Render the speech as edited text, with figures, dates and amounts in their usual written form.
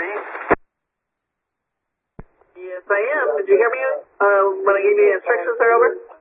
me? Yes, I am. Did you hear me when I gave you the instructions there, over?